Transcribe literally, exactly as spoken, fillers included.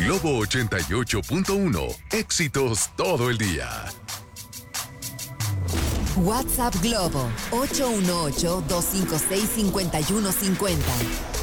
Globo ochenta y ocho punto uno. Éxitos todo el día. WhatsApp Globo ocho uno ocho, dos cinco seis, cinco uno cinco cero.